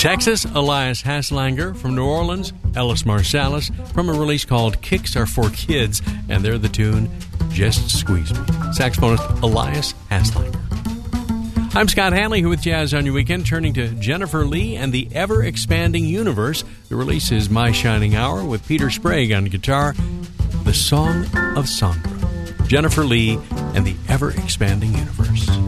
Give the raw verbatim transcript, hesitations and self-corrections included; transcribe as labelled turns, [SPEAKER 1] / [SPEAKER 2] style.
[SPEAKER 1] Texas, Elias Haslanger. From New Orleans, Ellis Marsalis, from a release called Kicks Are For Kids, and they're the tune Just Squeeze Me. Saxophonist Elias Haslanger. I'm Scott Hanley here with Jazz on Your Weekend, turning to Jennifer Lee and the Ever-Expanding Universe. The release is My Shining Hour with Peter Sprague on guitar, The Song of Sandra. Jennifer Lee and the Ever-Expanding Universe.